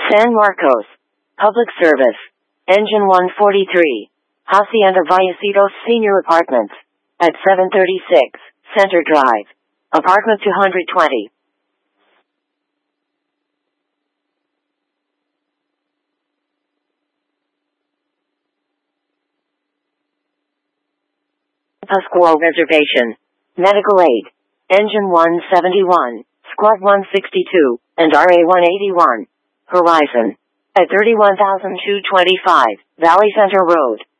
San Marcos. Public Service. Engine 143. Hacienda Vallecitos Senior Apartments. At 736 Center Drive. Apartment 220. Pascual Reservation. Medical Aid. Engine 171, Squad 162, and RA 181. Horizon. At 31,225, Valley Center Road.